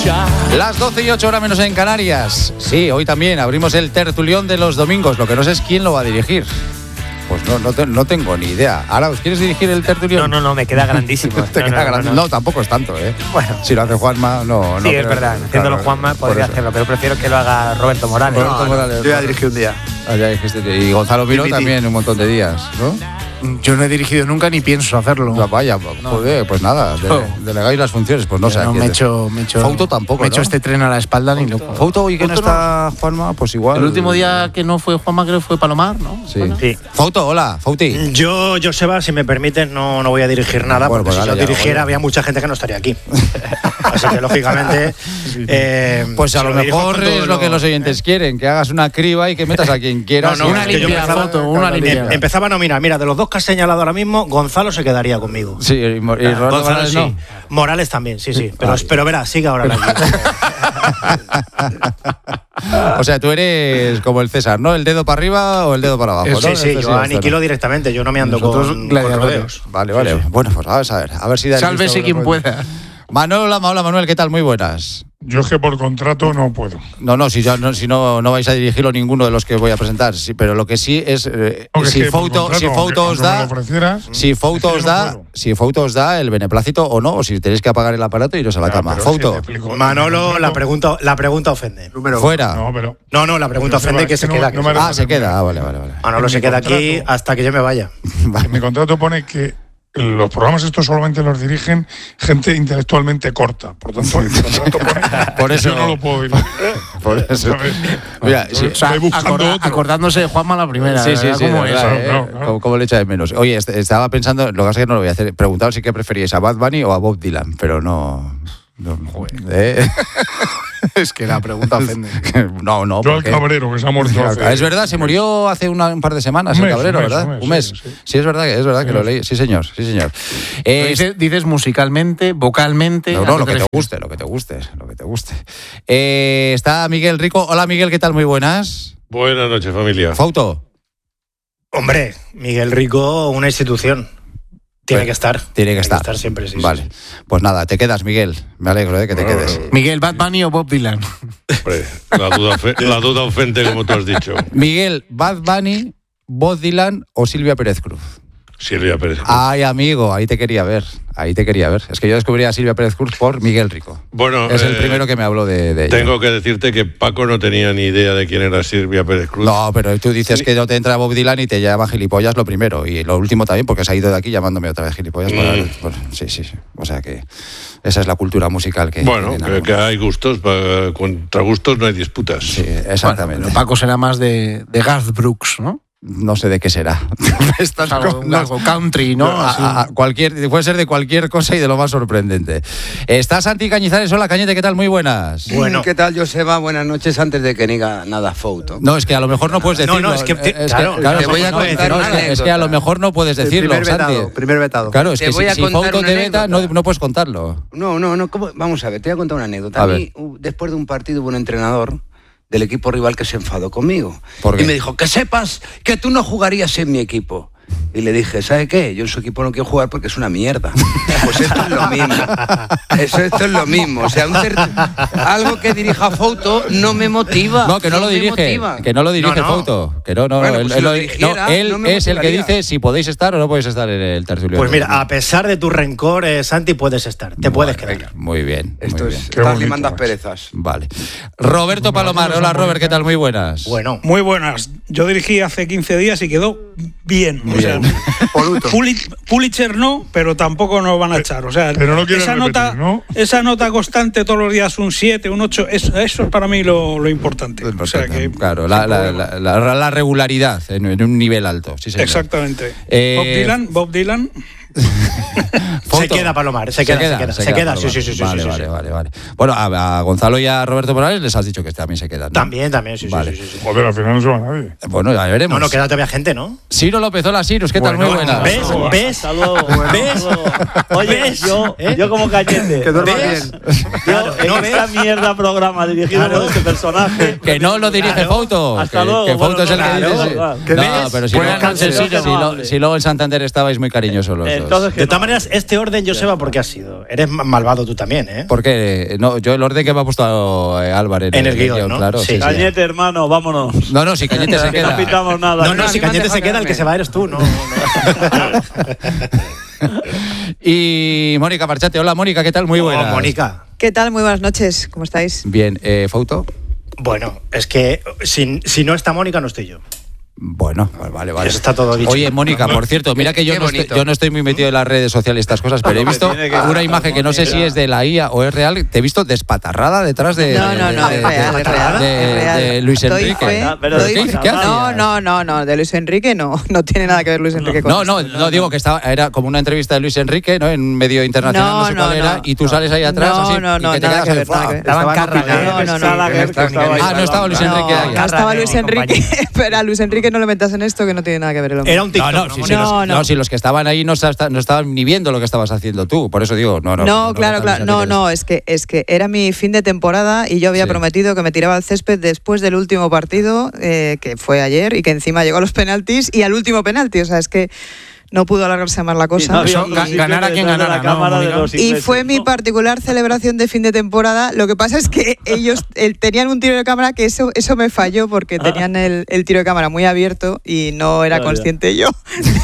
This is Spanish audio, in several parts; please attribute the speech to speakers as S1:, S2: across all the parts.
S1: escuchar.
S2: Las 12:08 menos en Canarias. Sí, hoy también abrimos el tertulión de los domingos. Lo que no sé es quién lo va a dirigir. Pues no tengo ni idea. Ahora, ¿quieres dirigir el tertulión?
S3: No, me queda grandísimo.
S2: No, tampoco es tanto, ¿eh?
S3: Bueno.
S2: Si lo hace Juanma, no.
S3: Sí, es verdad. Haciéndolo Juanma podría hacerlo, pero prefiero que lo haga Roberto Morales.
S4: Yo ya dirigí un día.
S2: Y Gonzalo Miró también un montón de días, ¿no?
S5: Yo no he dirigido nunca ni pienso hacerlo.
S2: Vaya, joder, pues nada, delegáis las funciones, pues no sé.
S5: No, me he hecho
S2: Fouto tampoco,
S5: me he hecho este tren a la espalda ni loco.
S2: Fouto, hoy que no está Juanma, pues igual.
S5: El último día que no fue Juanma, creo que fue Palomar, ¿no?
S2: Sí. Fouto, hola, Fouti.
S6: Yo, Joseba, si me permites, no voy a dirigir nada, porque si yo dirigiera había mucha gente que no estaría aquí. Así que, lógicamente...
S2: pues a lo mejor es lo que los oyentes quieren, que hagas una criba y que metas a quien quieras.
S6: Una limpia foto, una limpia. Empezaba a nominar. Mira, de los dos que has señalado ahora mismo, Gonzalo se quedaría conmigo.
S2: Sí, y Roberto Morales
S6: sí. No. Morales también, sí. Pero verás, sigue ahora.
S2: O sea, tú eres como el César, ¿no? ¿El dedo para arriba o el dedo para abajo?
S6: Sí, yo aniquilo directamente, yo no me ando con rodeos.
S2: Vale. Sí. Bueno, pues vamos a ver si...
S5: Sálvese quien pueda.
S2: Hola Manuel, ¿qué tal? Muy buenas.
S7: Yo es que por contrato no puedo.
S2: Si no vais a dirigirlo ninguno de los que voy a presentar. Sí, pero lo que sí es si Fouto os da el beneplácito o no, o si tenéis que apagar el aparato y iros a la cama. Fouto.
S6: Manolo, la pregunta ofende.
S2: Fuera.
S6: No, la pregunta ofende que se queda aquí.
S2: Se queda. Vale.
S6: Manolo se queda aquí hasta que yo me vaya.
S7: En mi contrato pone que los programas estos solamente los dirigen gente intelectualmente corta. Por tanto, el contrato pone
S2: por eso
S7: yo no lo puedo ir.
S2: Por eso. Mira,
S5: acordándose de Juanma la primera.
S2: Sí.
S5: ¿Cómo
S2: ¿Cómo le echa de menos? Oye, estaba pensando, lo que pasa es que no lo voy a hacer, preguntaros si qué preferíais, a Bad Bunny o a Bob Dylan, pero no.
S5: Es que la pregunta ofende.
S2: No.
S7: Yo al Cabrero, que se ha muerto hace...
S2: Es verdad, se murió hace un par de semanas el Cabrero, ¿verdad? Un mes. Sí, es verdad que lo leí. Sí, señor.
S5: Dices musicalmente, vocalmente...
S2: No, lo que te guste. Está Miguel Rico. Hola, Miguel, ¿qué tal? Muy buenas.
S8: Buenas noches, familia.
S2: Fouto.
S6: Hombre, Miguel Rico, una institución. Tiene que estar siempre, sí.
S2: Vale. Pues nada, te quedas, Miguel. Me alegro de que te quedes.
S5: Miguel, ¿Bad Bunny o Bob Dylan?
S8: Hombre, la duda ofende, como tú has dicho.
S2: Miguel, ¿Bad Bunny, Bob Dylan o Silvia Pérez Cruz?
S8: Silvia Pérez Cruz.
S2: Ay, amigo, ahí te quería ver. Es que yo descubrí a Silvia Pérez Cruz por Miguel Rico.
S8: Bueno,
S2: es el primero que me habló de ella.
S8: Tengo que decirte que Paco no tenía ni idea de quién era Silvia Pérez Cruz.
S2: No, pero tú dices que no te entra Bob Dylan y te llama gilipollas lo primero. Y lo último también, porque se ha ido de aquí llamándome otra vez gilipollas. Sí. O sea que esa es la cultura musical que...
S8: Bueno, que hay gustos, contra gustos no hay disputas.
S2: Sí, exactamente.
S5: Bueno, Paco será más de Garth Brooks, ¿no?
S2: No sé de qué será.
S5: Algo country, ¿no?
S2: Puede ser de cualquier cosa y de lo más sorprendente. Está Santi Cañizares. Hola, Cañete, ¿qué tal? Muy buenas.
S9: Bueno. ¿Qué tal, Joseba? Buenas noches. Antes de que diga nada, Fouto.
S2: No, es que a lo mejor no puedes decirlo.
S6: No, es que...
S9: te voy a contar
S2: es que a lo mejor no puedes decirlo, Santi.
S9: Primer vetado.
S2: Claro, es que si Fouto te veta, no puedes contarlo.
S9: No. Vamos a ver, te voy a contar una anécdota. A mí, después de un partido, hubo un entrenador del equipo rival que se enfadó conmigo.
S2: ¿Por qué?
S9: Y me dijo, que sepas que tú no jugarías en mi equipo. Y le dije, ¿sabe qué? Yo en su equipo no quiero jugar porque es una mierda. Pues esto es lo mismo. Esto es lo mismo. O sea, algo que dirija Fouto no me motiva.
S2: No, que no lo dirige. Que no lo dirige Fouto. Que no.
S9: Bueno, pues
S2: él es el que dice si podéis estar o no podéis estar en el tertulión.
S6: Pues mira, a pesar de tu rencor, Santi, puedes estar. Te puedes quedar.
S2: Muy bien.
S9: Estás limando asperezas.
S2: Vale. Roberto Palomar. Hola, Robert, ¿qué tal? Muy buenas.
S10: Bueno. Muy buenas. Yo dirigí hace 15 días y quedó bien.
S2: Muy bien.
S10: Pulitzer no, pero tampoco nos van a echar. O sea,
S7: pero no
S10: esa nota constante todos los días, un 7, un 8, eso es para mí lo importante. O sea que,
S2: claro, la regularidad en un nivel alto. Sí, señor.
S10: Exactamente. Bob Dylan.
S6: Se queda Palomar, se queda, sí.
S2: Vale. Bueno, a Gonzalo y a Roberto Morales les has dicho que también se quedan, ¿no?
S6: También, sí.
S7: Joder, al final no se va nadie.
S2: Bueno, ya veremos.
S6: No, queda todavía gente, ¿no?
S2: Ciro López, hola Ciro, ¿qué tal? Muy buenas.
S6: ¿Ves?
S11: ¿Ves? Oye, yo como Cañete.
S9: Que duerma bien.
S11: Yo en esta mierda programa dirigido por este personaje.
S2: Que no lo dirige Fouto.
S11: Hasta luego.
S2: Que Fouto es el que dice. No, pero si luego en Santander estabais muy cariñosos los dos.
S11: Entonces,
S6: de todas maneras, este orden, Joseba, ¿por qué has sido? Eres malvado tú también, ¿eh?
S2: Porque no, yo el orden que me ha puesto Álvaro
S6: en el guión, ¿no?
S2: claro.
S6: Sí.
S11: Cañete, hermano, vámonos.
S2: No, si Cañete se queda.
S11: No pitamos nada.
S6: No, si Cañete se queda, el que se va eres tú, ¿no?
S2: Y Mónica Marchante. Hola, Mónica, ¿qué tal? Muy buenas.
S6: Mónica.
S1: ¿Qué tal? Muy buenas noches. ¿Cómo estáis?
S2: Bien, ¿Fouto?
S6: Bueno, es que si no está Mónica, no estoy yo.
S2: Bueno, vale.
S6: Eso está todo dicho.
S2: Oye, Mónica, por cierto, mira que yo no estoy muy metido en las redes sociales y estas cosas, pero he visto una imagen que no sé si es de la IA o es real. Te he visto despatarrada detrás de Luis Enrique.
S1: ¿Qué haces? No, de Luis Enrique no tiene nada que ver Luis Enrique con
S2: No, digo que era como una entrevista de Luis Enrique, ¿no? En un medio internacional, no sé cuál era, y tú sales ahí atrás así, y que te quedas así. No estaba Luis Enrique ahí.
S1: No estaba Luis Enrique, pero a Luis Enrique no le metas en esto que no tiene nada que ver el hombre.
S6: Era un TikTok.
S2: Si los que estaban ahí no estaban ni viendo lo que estabas haciendo tú, por eso digo,
S1: claro, es que era mi fin de temporada y yo había prometido que me tiraba al césped después del último partido, que fue ayer, y que encima llegó a los penaltis y al último penalti, o sea, es que no pudo alargarse más la cosa.
S5: Ganara quien ganara, ¿no?
S1: Y fue mi particular celebración de fin de temporada. Lo que pasa es que ellos tenían un tiro de cámara que eso me falló porque tenían el tiro de cámara muy abierto y no era consciente yo.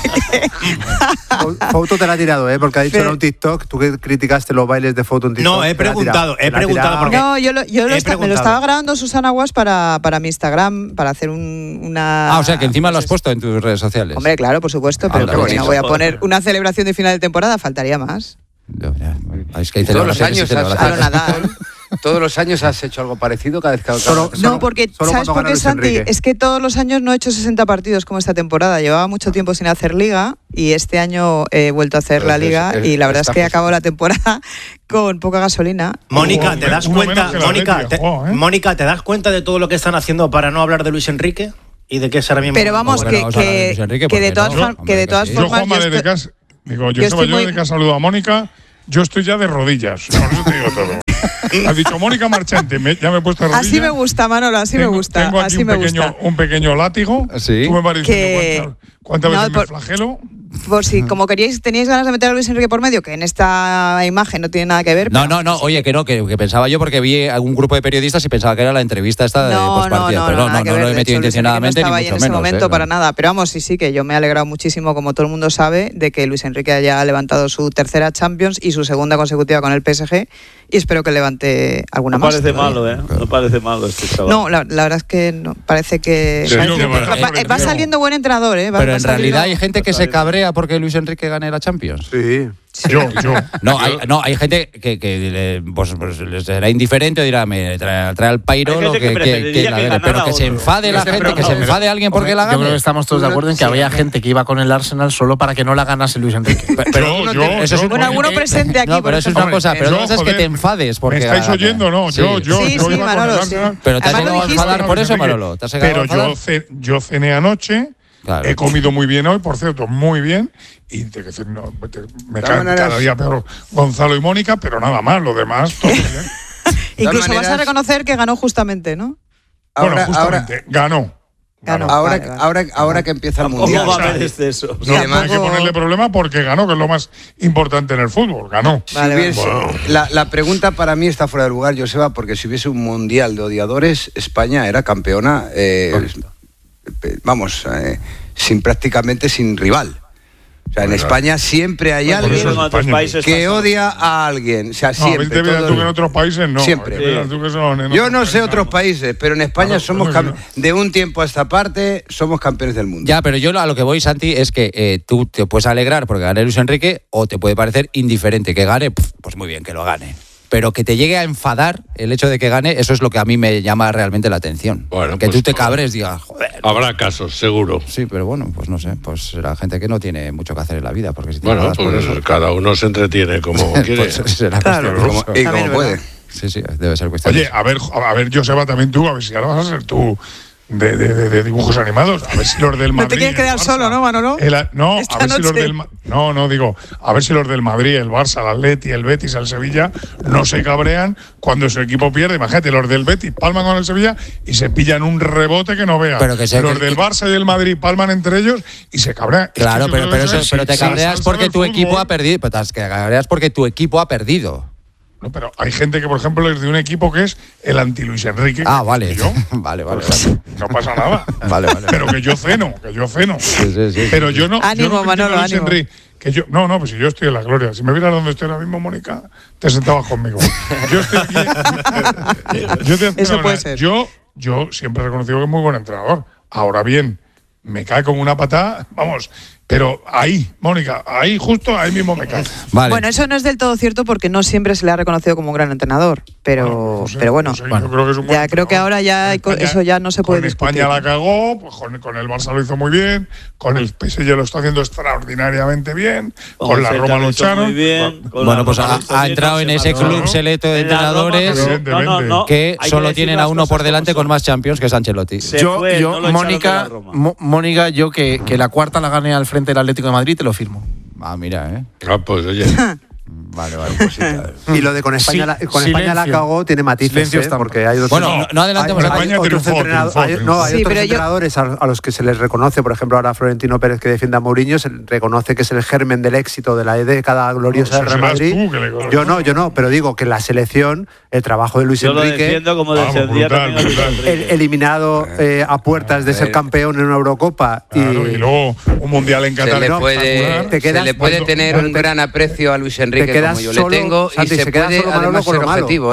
S4: Fouto te la ha tirado, porque ha dicho en un TikTok, tú que criticaste los bailes de Fouto en TikTok.
S6: No, he preguntado porque...
S1: No, me lo estaba grabando Susana Guas para mi Instagram, para hacer una...
S2: o sea, que encima lo has puesto en tus redes sociales.
S1: Hombre, claro, por supuesto, pero no voy a poner una celebración de final de temporada, faltaría más.
S2: Es que hay
S9: todos los años has hecho algo parecido cada vez que
S1: porque ¿sabes por qué, Santi? Es que todos los años no he hecho 60 partidos como esta temporada. Llevaba mucho tiempo sin hacer liga y este año he vuelto a hacer la liga y la verdad es que acabo la temporada con poca gasolina.
S6: Mónica, ¿te das cuenta? Mónica, ¿te das cuenta de todo lo que están haciendo para no hablar de Luis Enrique? ¿Y de qué será mi
S1: Pero vamos, que de todas formas...
S7: Yo, Juanma, desde casa, desde que has saludado a Mónica, yo estoy ya de rodillas. Con eso te digo todo. Has dicho Mónica Marchante, ya me he puesto de rodillas.
S1: Así me gusta, Manolo, así me gusta.
S7: Tengo aquí un pequeño látigo.
S2: ¿Sí?
S7: Tú me vas diciendo cuántas veces me flagelo.
S1: Por si, como teníais ganas de meter a Luis Enrique por medio, que en esta imagen no tiene nada que ver.
S2: No, oye, que pensaba yo porque vi algún grupo de periodistas y pensaba que era la entrevista esta de postpartida. Pero no lo he metido intencionadamente, ni mucho menos. No estaba en ese momento
S1: para nada. Pero vamos, sí, que yo me he alegrado muchísimo, como todo el mundo sabe, de que Luis Enrique haya levantado su tercera Champions y su segunda consecutiva con el PSG, y espero que levante alguna más.
S11: No parece malo, No parece malo este chaval.
S1: No, la verdad es que no. Parece que va saliendo buen entrenador,
S2: Pero en realidad hay gente que se cabrea porque Luis Enrique gane la Champions.
S4: Sí.
S7: Yo.
S2: Hay gente que pues les será indiferente o dirá, me trae al pairo lo que pero que se enfade la gente, que se enfade alguien porque la gane.
S5: Yo creo que estamos todos de acuerdo en que había gente que iba con el Arsenal solo para que no la ganase Luis Enrique.
S1: Bueno, alguno presente aquí.
S2: No, pero eso es una cosa, pero no es que te enfades porque...
S7: ¿Me estáis oyendo? No, yo iba con el Arsenal.
S2: Pero te has llegado a enfadar por eso, Manolo.
S7: Pero yo cené anoche. Claro. He comido muy bien hoy, por cierto, muy bien. Y me caen cada día peor Gonzalo y Mónica, pero nada más, lo demás, todo bien.
S1: Incluso vas a reconocer que ganó justamente, ¿no?
S7: Justamente, ganó.
S9: Ahora que empieza el Mundial.
S11: ¿Cómo va a haber exceso?
S7: No hay que ponerle problema porque ganó, que es lo más importante en el fútbol. Ganó.
S9: La pregunta para mí está fuera de lugar, Joseba, porque si hubiese un Mundial de odiadores, España era campeona, prácticamente sin rival. O sea, en España siempre hay alguien que odia a alguien. O sea, siempre.
S7: No, tú que en otros países no.
S9: Siempre. Yo no sé otros países, pero en España somos de un tiempo a esta parte somos campeones del mundo.
S2: Ya, pero yo a lo que voy, Santi, es que tú te puedes alegrar porque gane Luis Enrique o te puede parecer indiferente que gane, pues muy bien, que lo gane. Pero que te llegue a enfadar el hecho de que gane, eso es lo que a mí me llama realmente la atención. Bueno, que pues tú te cabres, digas, joder.
S8: Habrá casos, seguro.
S2: Sí, pero bueno, pues no sé, pues será gente que no tiene mucho que hacer en la vida. Porque si
S8: pues por eso. Cada uno se entretiene como quiere.
S2: Pues será como
S9: puede.
S2: Sí, debe ser cuestión.
S7: Oye, a ver, Joseba, también tú, a ver si ahora vas a ser tú de dibujos animados. A ver si los del Madrid.
S1: No te quieres quedar solo, ¿no, Manolo?
S7: A ver si los del Madrid, el Barça, el Atleti, el Betis, el Sevilla no se cabrean cuando su equipo pierde. Imagínate, los del Betis palman con el Sevilla y se pillan un rebote que no veas. Los del Barça y el Madrid palman entre ellos y se cabrean.
S2: Claro, pero te cabreas porque tu equipo ha perdido. Pero te cabreas porque tu equipo ha perdido.
S7: No, pero hay gente que, por ejemplo, es de un equipo que es el anti-Luis Enrique.
S2: Ah, vale.
S7: Yo,
S2: vale.
S7: No pasa nada.
S2: Vale.
S7: Pero que yo ceno.
S2: Sí.
S7: Pero yo no.
S1: Ánimo,
S7: yo no
S1: Manolo,
S7: Luis
S1: ánimo.
S7: Enrique, pues si yo estoy en la gloria. Si me vieras donde estoy ahora mismo, Mónica, te sentabas conmigo. Yo estoy aquí.
S1: Eso puede ser.
S7: Yo siempre he reconocido que es muy buen entrenador. Ahora bien, me cae con una patada, vamos. Pero ahí, Mónica, justo ahí mismo me cae.
S2: Vale.
S1: Bueno, eso no es del todo cierto porque no siempre se le ha reconocido como un gran entrenador. Pero bueno,
S7: yo creo que es un buen
S1: ya creo que ahora ya eso ya no se puede discutir.
S7: España la cagó, pues con el Barça lo hizo muy bien, con el PSG lo está haciendo extraordinariamente bien, con la Roma lucharon.
S2: Bueno, pues ha entrado en ese club selecto de entrenadores que solo tienen a uno por delante con más Champions, que es Ancelotti.
S5: Mónica, yo que la cuarta la gane al frente del Atlético de Madrid, te lo firmo.
S2: Ah, mira,
S8: pues oye.
S2: Vale.
S4: Y lo de con España la cagó tiene matices, porque hay otros.
S2: Bueno, no adelantemos.
S4: Hay otros entrenadores a los que se les reconoce, por ejemplo, ahora Florentino Pérez, que defiende a Mourinho, se reconoce que es el germen del éxito de la década gloriosa del Real Madrid. Yo no, pero digo que en la selección, el trabajo de Luis Enrique.
S11: Yo lo defiendo como defendía también a Luis Enrique.
S4: Eliminado a puertas de ser campeón en una Eurocopa
S7: y luego un mundial en Qatar.
S9: Se le puede tener un gran aprecio a Luis Enrique como yo le tengo,
S4: Santi,
S9: y se puede además ser objetivo.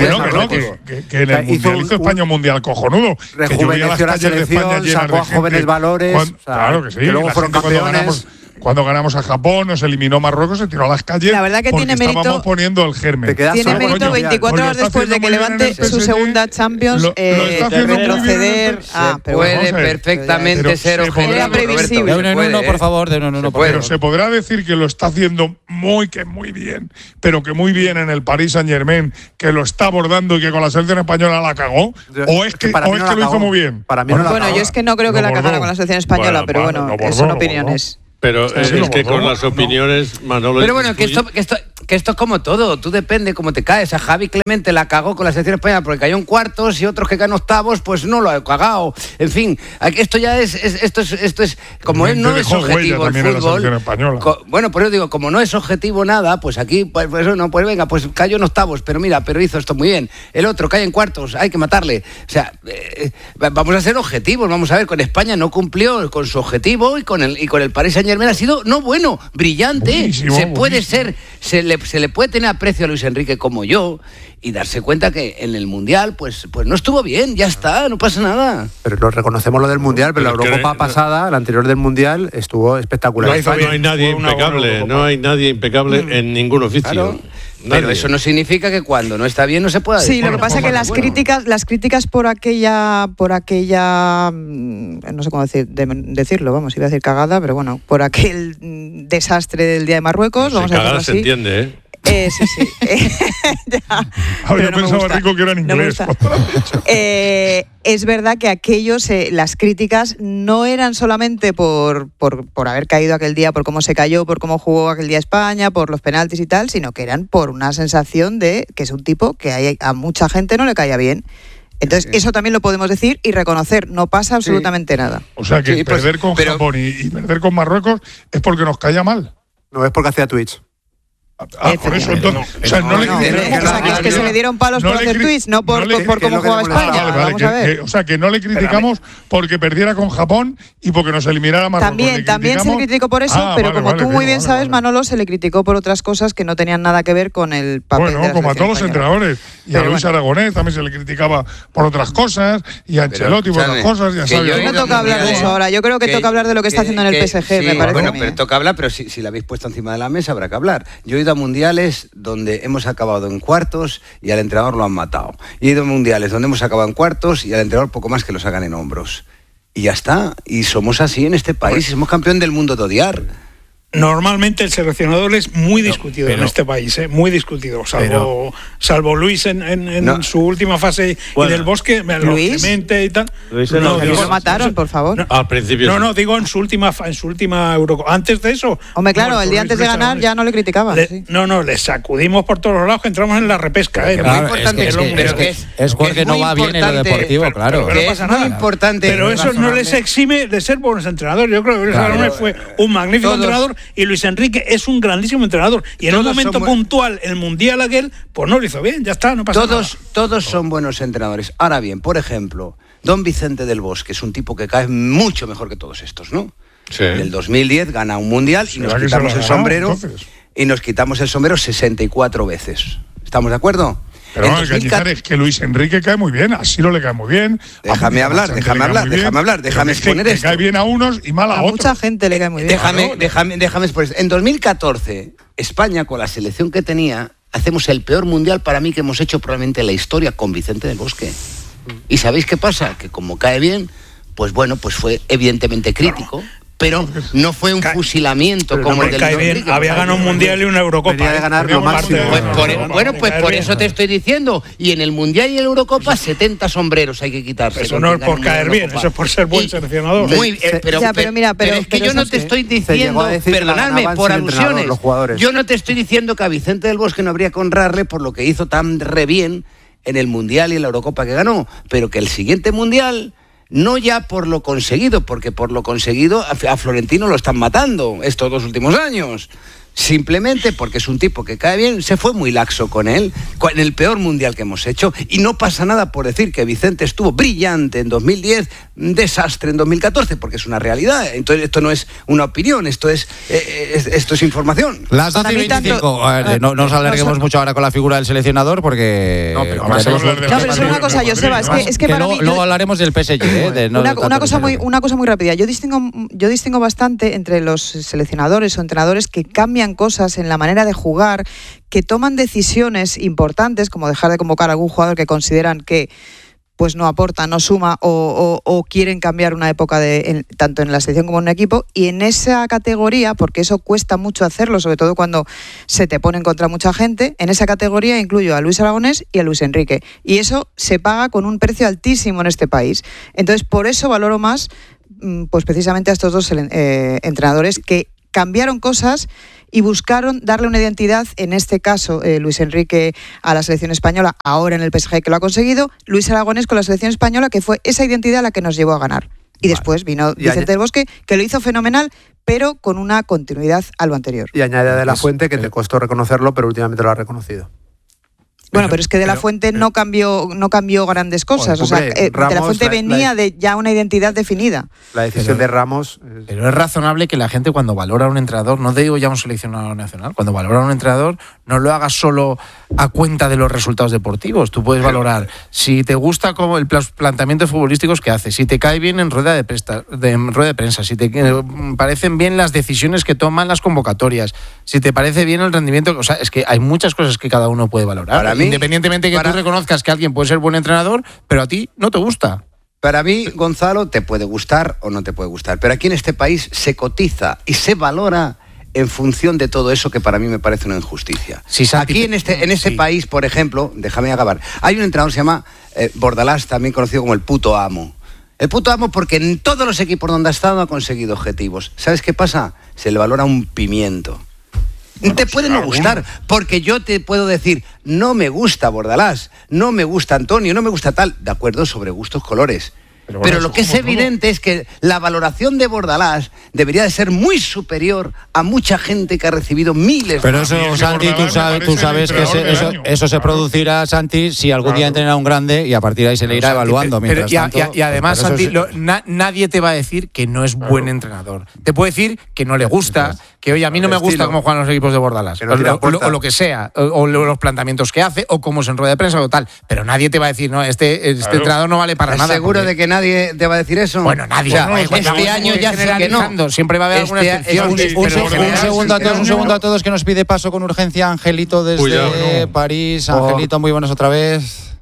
S7: Que en el Mundial hizo España un mundial cojonudo.
S4: Rejuveneció la selección, sacó a jóvenes valores.
S7: Claro que sí.
S4: Que luego fueron campeones.
S7: Cuando ganamos a Japón, nos eliminó Marruecos, se tiró a las calles.
S1: La verdad que tiene mérito.
S7: Estábamos poniendo el germen.
S1: Tiene mérito 24 horas después de que levante su segunda Champions retroceder.
S9: Puede perfectamente ser objetivo.
S1: Era previsible.
S2: De uno, por favor, de uno.
S7: Pero se podrá decir que lo está haciendo muy bien, pero que muy bien en el Paris Saint-Germain, que lo está abordando y que con la selección española la cagó. ¿O es que lo hizo muy bien?
S1: Bueno, yo es que no creo que la cagara con la selección española, pero bueno, son opiniones.
S8: Pero es que con las opiniones, Manolo.
S9: Pero bueno, que esto es como todo, tú depende cómo te caes. A Javi Clemente la cagó con la selección española porque cayó en cuartos y otros que caen octavos, pues no lo ha cagado. En fin, esto ya es como no es objetivo el fútbol. Bueno, por eso digo, como no es objetivo nada, pues aquí, pues venga, pues cayó en octavos, pero hizo esto muy bien. El otro cae en cuartos, hay que matarle. O sea, vamos a ser objetivos, vamos a ver, con España no cumplió con su objetivo y con el Paris Saint-Germain ha sido brillante.
S7: Buenísimo,
S9: se le puede tener aprecio a Luis Enrique como yo y darse cuenta que en el Mundial pues no estuvo bien, ya está, no pasa nada.
S4: Pero lo reconocemos lo del Mundial, pero la Eurocopa pasada, la anterior del Mundial, estuvo espectacular.
S8: No hay nadie impecable en ningún oficio.
S9: Claro. Pero eso no significa que cuando no está bien no se pueda decir.
S1: Sí, lo que pasa es que las críticas por aquella no sé cómo decirlo, vamos, iba a decir cagada, pero bueno, por aquel desastre del día de Marruecos, vamos a decirlo así.
S8: Se entiende, ¿eh?
S1: Sí.
S7: Yo pensaba, Rico, que era en inglés.
S1: Es verdad que las críticas no eran solamente por haber caído aquel día, por cómo se cayó, por cómo jugó aquel día España, por los penaltis y tal, sino que eran por una sensación de que es un tipo que a mucha gente no le caía bien. Entonces, eso también lo podemos decir y reconocer, no pasa absolutamente nada.
S7: O sea, que perder con Japón y perder con Marruecos es porque nos caía mal.
S4: No, es porque hacía Twitch.
S7: Por eso entonces.
S1: Es que se le dieron palos por hacer tweets, no por cómo jugaba España. Vamos a ver.
S7: O sea, que no le criticamos porque perdiera con Japón y porque nos eliminara Marruecos.
S1: También se le criticó por eso, pero como tú muy bien sabes, Manolo, se le criticó por otras cosas que no tenían nada que ver con el papel.
S7: Bueno, como a todos los entrenadores. Y a Luis Aragonés también se le criticaba por otras cosas, y a Ancelotti por otras cosas.
S1: No toca hablar de eso ahora. Yo creo que toca hablar de lo que está haciendo en el PSG, me parece.
S9: Bueno, pero toca hablar, pero si la habéis puesto encima de la mesa habrá que hablar. Yo he ido a mundiales donde hemos acabado en cuartos y al entrenador lo han matado. Y he ido a mundiales donde hemos acabado en cuartos y al entrenador poco más que lo sacan en hombros. Y ya está. Y somos así en este país. Somos campeón del mundo de odiar.
S10: Normalmente el seleccionador es muy discutido en este país, muy discutido, salvo Luis en su última fase y del Bosque,
S1: Luis
S10: y tal.
S1: Luis lo mataron, por favor.
S8: Al principio.
S10: No, digo en su última Eurocopa. Antes de eso.
S1: Hombre, claro, el día antes de ganar ya no le criticaban.
S10: No, le sacudimos por todos los lados que entramos en la repesca.
S2: Claro, es porque no va bien en lo deportivo, claro.
S9: Pero no pasa nada. Es muy importante.
S10: Pero eso no les exime de ser buenos entrenadores. Yo creo que Luis Aragonés fue un magnífico entrenador. Y Luis Enrique es un grandísimo entrenador. Y en un momento puntual, el Mundial aquel, pues no lo hizo bien, ya está, no pasa nada.
S9: Todos son buenos entrenadores. Ahora bien, por ejemplo, don Vicente del Bosque es un tipo que cae mucho mejor que todos estos, ¿no?
S8: Sí.
S9: En el 2010 gana un Mundial y nos quitamos el sombrero. Y nos quitamos el sombrero 64 veces. ¿Estamos de acuerdo?
S7: Pero no, es que Luis Enrique cae muy bien, a Siro le cae muy bien.
S9: Déjame hablar, déjame exponer esto.
S7: Cae bien a unos y mal a otros.
S1: Mucha gente le cae muy bien.
S9: Déjame exponer esto. En 2014, España, con la selección que tenía, hacemos el peor mundial para mí que hemos hecho probablemente en la historia con Vicente del Bosque. ¿Y sabéis qué pasa? Que como cae bien, pues bueno, pues fue evidentemente crítico. Pero no fue un fusilamiento como el del
S10: Enrique. Había ganado un Mundial y una Eurocopa.
S4: De ganar lo máximo.
S9: Pues por eso te estoy diciendo. Y en el Mundial y en la Eurocopa, 70 sombreros hay que quitarse.
S10: Eso no es por caer bien, eso es por ser buen seleccionador.
S9: Pero es que yo no te estoy diciendo, perdonadme, por alusiones. Yo no te estoy diciendo que a Vicente del Bosque no habría que honrarle por lo que hizo tan re bien en el Mundial y en la Eurocopa que ganó, pero que el siguiente Mundial... No ya por lo conseguido, porque por lo conseguido a Florentino lo están matando estos 2 últimos años. Simplemente porque es un tipo que cae bien, se fue muy laxo con él, en el peor mundial que hemos hecho, y no pasa nada por decir que Vicente estuvo brillante en 2010, un desastre en 2014, porque es una realidad. Entonces esto no es una opinión, esto es información.
S2: Las 12:25, no nos alarguemos mucho ahora con la figura del seleccionador, porque...
S1: pero es una cosa, Joseba, es que para mí...
S2: Luego hablaremos del PSG.
S1: Una cosa muy rápida. Yo distingo bastante entre los seleccionadores o entrenadores que cambian cosas en la manera de jugar, que toman decisiones importantes como dejar de convocar a algún jugador que consideran que pues no aporta, no suma o quieren cambiar una época tanto en la selección como en un equipo, y en esa categoría, porque eso cuesta mucho hacerlo, sobre todo cuando se te ponen contra mucha gente, en esa categoría incluyo a Luis Aragonés y a Luis Enrique, y eso se paga con un precio altísimo en este país. Entonces por eso valoro más pues precisamente a estos dos entrenadores que cambiaron cosas y buscaron darle una identidad, en este caso Luis Enrique a la selección española, ahora en el PSG que lo ha conseguido, Luis Aragonés con la selección española, que fue esa identidad la que nos llevó a ganar. Y después vino Vicente del Bosque, que lo hizo fenomenal, pero con una continuidad a lo anterior.
S4: Y añade De La Fuente, que te costó reconocerlo, pero últimamente lo ha reconocido.
S1: Bueno, pero es que De La Fuente no cambió grandes cosas. Hombre, De La Fuente venía de ya una identidad definida.
S4: La decisión de Ramos...
S5: Pero es razonable que la gente, cuando valora a un entrenador, no digo ya un seleccionador nacional, cuando valora a un entrenador no lo haga solo a cuenta de los resultados deportivos. Tú puedes valorar si te gusta como los planteamientos futbolísticos que hace, si te cae bien en rueda de prensa, si te parecen bien las decisiones que toman las convocatorias, si te parece bien el rendimiento. O sea, es que hay muchas cosas que cada uno puede valorar. Independientemente de que tú reconozcas que alguien puede ser buen entrenador, pero a ti no te gusta.
S9: Para mí, Gonzalo, te puede gustar o no te puede gustar, pero aquí en este país se cotiza y se valora en función de todo eso, que para mí me parece una injusticia. Aquí en este país, por ejemplo, déjame acabar, hay un entrenador que se llama Bordalás, también conocido como el puto amo. El puto amo porque en todos los equipos donde ha estado ha conseguido objetivos. ¿Sabes qué pasa? Se le valora un pimiento. Bueno, te puede no gustar, porque yo te puedo decir, no me gusta Bordalás, no me gusta Antonio, no me gusta tal, de acuerdo, sobre gustos, colores. Pero lo que es evidente es que la valoración de Bordalás debería de ser muy superior a mucha gente que ha recibido miles.
S2: Pero eso, Santi, tú sabes que eso se producirá, Santi, si algún día entrena a un grande y a partir de ahí se le irá evaluando.
S5: Y además, Santi, nadie te va a decir que no es buen entrenador. Te puede decir que no le gusta, que oye, a mí no me gusta cómo juegan los equipos de Bordalás, o lo que sea, o los planteamientos que hace, o cómo se enrolla de prensa o tal. Pero nadie te va a decir, no, este entrenador no vale para nada.
S9: ¿Seguro de que nadie te va a decir eso?
S5: Bueno, nadie.
S9: Este año ya sé que no.
S5: Siempre va a haber alguna excepción.
S2: Un segundo a todos, que nos pide paso con urgencia Angelito desde París. Angelito, muy buenas otra vez.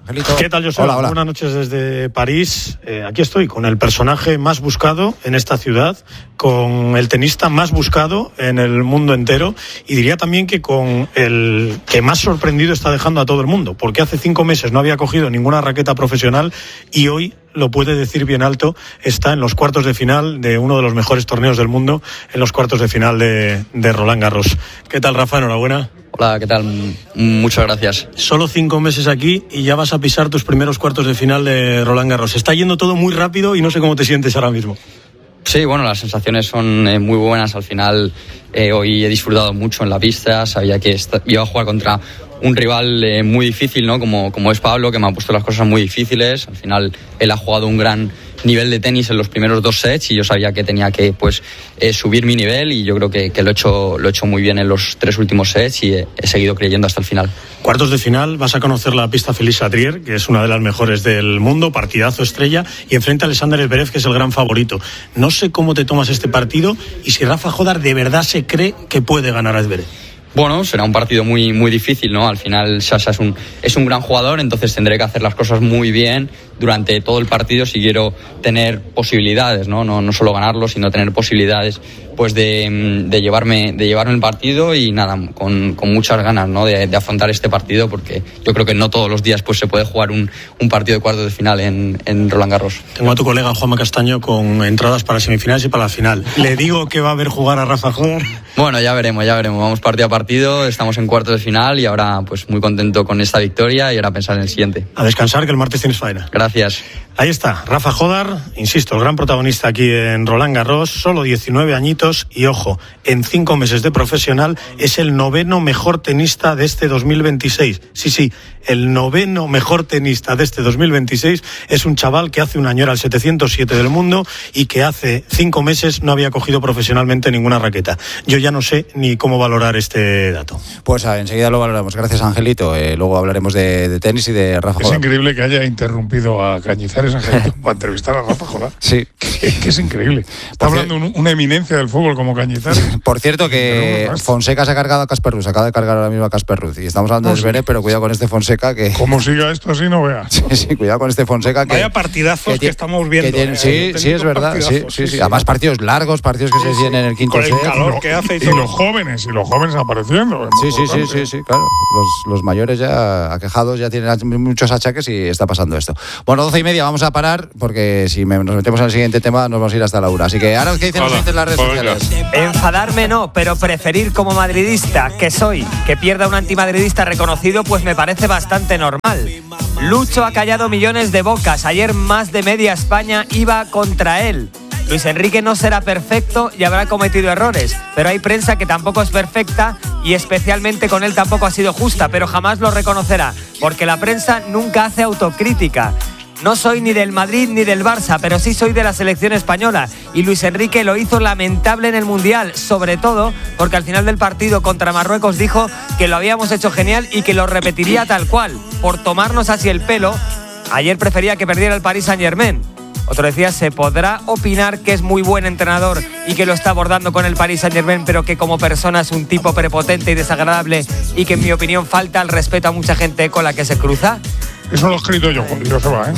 S2: Angelito.
S12: ¿Qué tal, José?
S2: Hola.
S12: Buenas noches desde París. Aquí estoy con el personaje más buscado en esta ciudad, con el tenista más buscado en el mundo entero y diría también que con el que más sorprendido está dejando a todo el mundo, porque hace 5 meses no había cogido ninguna raqueta profesional y hoy, lo puede decir bien alto, está en los cuartos de final de uno de los mejores torneos del mundo, en los cuartos de final de Roland Garros. ¿Qué tal, Rafa? Enhorabuena.
S13: Hola, ¿qué tal? Muchas gracias.
S12: Solo 5 meses aquí y ya vas a pisar tus primeros cuartos de final de Roland Garros. Está yendo todo muy rápido y no sé cómo te sientes ahora mismo.
S13: Sí, bueno, las sensaciones son muy buenas. Al final, hoy he disfrutado mucho en la pista. Sabía que iba a jugar contra un rival muy difícil, ¿no? Como es Pablo, que me ha puesto las cosas muy difíciles. Al final, él ha jugado un gran nivel de tenis en los primeros 2 sets y yo sabía que tenía que subir mi nivel y yo creo que lo he hecho muy bien en los 3 últimos sets y he seguido creyendo hasta el final.
S12: Cuartos de final, vas a conocer la pista Félix Chatrier, que es una de las mejores del mundo, partidazo estrella, y enfrente a Alexander Zverev, que es el gran favorito. No sé cómo te tomas este partido y si Rafa Jodar de verdad se cree que puede ganar a Zverev.
S13: Bueno, será un partido muy, muy difícil, ¿no? Al final Sasha es un gran jugador, entonces tendré que hacer las cosas muy bien durante todo el partido si quiero tener posibilidades, ¿no? No solo ganarlo, sino tener posibilidades pues de llevarme el partido y nada, con muchas ganas, ¿no? de afrontar este partido, porque yo creo que no todos los días pues se puede jugar un partido de cuartos de final en Roland Garros.
S12: Tengo a tu colega Juanma Castaño con entradas para semifinales y para la final. ¿Le digo que va a ver jugar a Rafa Jodar?
S13: Bueno, ya veremos. Vamos partido a partido, estamos en cuartos de final y ahora pues muy contento con esta victoria y ahora pensar en el siguiente.
S12: A descansar, que el martes tienes faena.
S13: Gracias.
S12: Ahí está, Rafa Jodar, insisto, el gran protagonista aquí en Roland Garros, solo 19 añitos y ojo, en 5 meses de profesional es el 9º mejor tenista de este 2026. Sí, el 9º mejor tenista de este 2026 es un chaval que hace un año era el 707 del mundo y que hace 5 meses no había cogido profesionalmente ninguna raqueta. Yo ya no sé ni cómo valorar este dato.
S2: Pues enseguida lo valoramos. Gracias, Angelito. Luego hablaremos de tenis y de Rafa Jodar.
S7: Es increíble que haya interrumpido a Cañizares, Angelito, para entrevistar a Rafa Jodar.
S2: Sí.
S7: Que es increíble. Está hablando una eminencia del fútbol como Cañizares.
S2: Por cierto, que Fonseca se ha cargado a Casper Ruud. Se acaba de cargar ahora mismo a Casper Ruud. Y estamos hablando de Zverev, pero cuidado con este Fonseca que...
S7: Como siga esto así, no veas.
S2: Sí, cuidado con este Fonseca que...
S10: Vaya partidazos que estamos viendo.
S2: Sí, es verdad. Sí. Además, partidos largos, partidos que se tienen en el quinto set.
S10: Con el calor que hace y todo.
S7: Y los jóvenes apareciendo.
S2: Sí, claro. Los mayores ya aquejados ya tienen muchos achaques y está pasando esto. Bueno, 12:30, vamos a parar porque si nos metemos en el siguiente tema nos vamos a ir hasta la 1. Así que ahora, ¿qué dicen los oyentes en las redes sociales?
S14: Enfadarme no, pero preferir como madridista que soy que pierda un antimadridista reconocido, pues me parece bastante normal. Lucho ha callado millones de bocas. Ayer más de media España iba contra él. Luis Enrique no será perfecto y habrá cometido errores, pero hay prensa que tampoco es perfecta y especialmente con él tampoco ha sido justa, pero jamás lo reconocerá, porque la prensa nunca hace autocrítica. No soy ni del Madrid ni del Barça, pero sí soy de la selección española y Luis Enrique lo hizo lamentable en el Mundial, sobre todo porque al final del partido contra Marruecos dijo que lo habíamos hecho genial y que lo repetiría tal cual, por tomarnos así el pelo. Ayer prefería que perdiera el Paris Saint-Germain. Otro decía, se podrá opinar que es muy buen entrenador y que lo está abordando con el Paris Saint-Germain, pero que como persona es un tipo prepotente y desagradable y que en mi opinión falta el respeto a mucha gente con la que se cruza.
S7: Eso lo he escrito yo, cuando yo se va,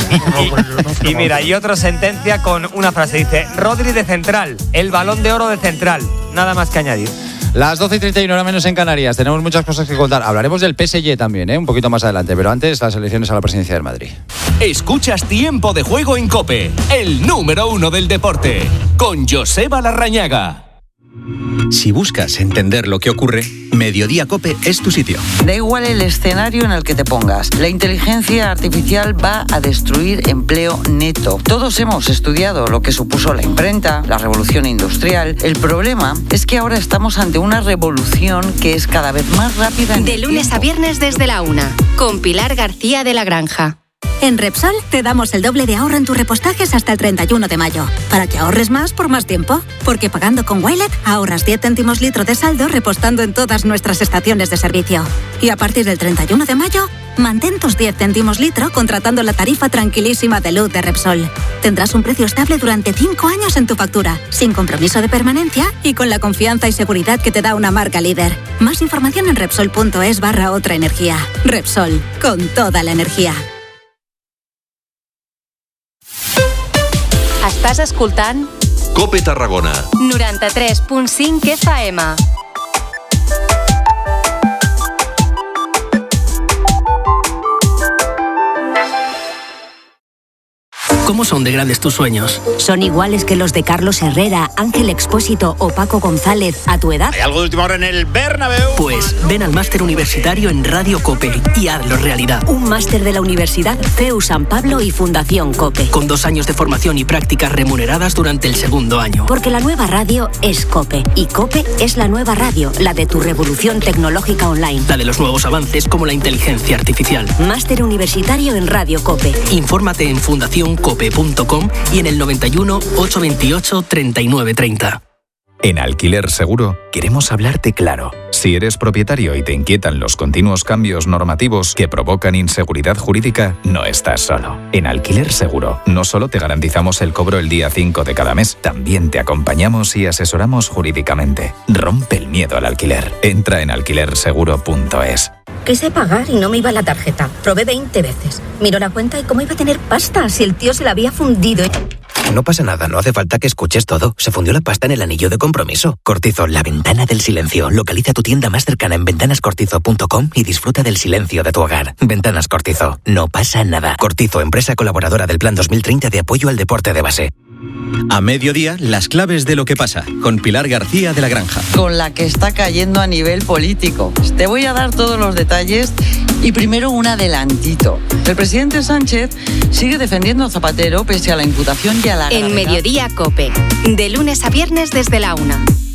S14: Y mira, y otra sentencia con una frase, dice, Rodri de central, el Balón de Oro de central, nada más que añadir.
S2: Las 12:31, hora menos en Canarias. Tenemos muchas cosas que contar. Hablaremos del PSG también, un poquito más adelante. Pero antes, las elecciones a la presidencia del Madrid.
S15: Escuchas Tiempo de Juego en COPE, el número 1 del deporte, con Joseba Larrañaga.
S16: Si buscas entender lo que ocurre, Mediodía COPE es tu sitio.
S17: Da igual el escenario en el que te pongas. La inteligencia artificial va a destruir empleo neto. Todos hemos estudiado lo que supuso la imprenta, la revolución industrial. El problema es que ahora estamos ante una revolución que es cada vez más rápida.
S18: De lunes a viernes desde la 1, con Pilar García de la Granja.
S19: En Repsol te damos el doble de ahorro en tus repostajes hasta el 31 de mayo, para que ahorres más por más tiempo. Porque pagando con Wilet ahorras 10 céntimos litro de saldo repostando en todas nuestras estaciones de servicio. Y a partir del 31 de mayo, mantén tus 10 céntimos litro contratando la tarifa tranquilísima de luz de Repsol. Tendrás un precio estable durante 5 años en tu factura, sin compromiso de permanencia y con la confianza y seguridad que te da una marca líder. Más información en Repsol.es/otra energía. Repsol, con toda la energía.
S18: Estàs escoltant
S15: COPE Tarragona
S18: 93.5 FM.
S20: ¿Cómo son de grandes tus sueños?
S19: ¿Son iguales que los de Carlos Herrera, Ángel Expósito o Paco González a tu edad?
S21: ¿Hay algo de última hora en el Bernabéu?
S20: Pues ven al máster universitario en Radio COPE y hazlo realidad.
S19: Un máster de la Universidad CEU San Pablo y Fundación COPE.
S20: Con 2 años de formación y prácticas remuneradas durante el segundo año.
S19: Porque la nueva radio es COPE. Y COPE es la nueva radio, la de tu revolución tecnológica online.
S20: La de los nuevos avances como la inteligencia artificial.
S19: Máster universitario en Radio COPE.
S20: Infórmate en fundacioncope.com y en el 91 828 3930.
S22: En Alquiler Seguro queremos hablarte claro. Si eres propietario y te inquietan los continuos cambios normativos que provocan inseguridad jurídica, no estás solo. En Alquiler Seguro no solo te garantizamos el cobro el día 5 de cada mes, también te acompañamos y asesoramos jurídicamente. Rompe el miedo al alquiler. Entra en alquilerseguro.es.
S19: Quise pagar y no me iba la tarjeta. Probé 20 veces. Miro la cuenta y cómo iba a tener pasta si el tío se la había fundido.
S23: No pasa nada, no hace falta que escuches todo. Se fundió la pasta en el anillo de compromiso. Cortizo, la ventana del silencio. Localiza tu tienda más cercana en ventanascortizo.com y disfruta del silencio de tu hogar. Ventanas Cortizo, no pasa nada. Cortizo, empresa colaboradora del Plan 2030 de apoyo al deporte de base.
S16: A mediodía, las claves de lo que pasa, con Pilar García de la Granja.
S17: Con la que está cayendo a nivel político. Te voy a dar todos los detalles y primero un adelantito. El presidente Sánchez sigue defendiendo a Zapatero pese a la imputación y a la gravedad.
S18: En Mediodía COPE, de lunes a viernes desde la 1.